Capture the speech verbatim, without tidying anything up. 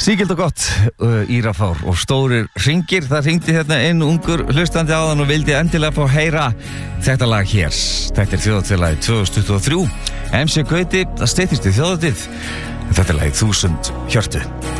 Sígild og gott, uh, Írafár og stórir hringir. Það hringdi hérna inn ungur hlustandi áðan og vildi endilega fá heyra þetta lag hér. Þetta er þjóðatíðlagið tvö þúsund tuttugu og þrjú. M C Gauti, það styttist í þjóðatíð. Þetta er lagið Þúsund hjörtu.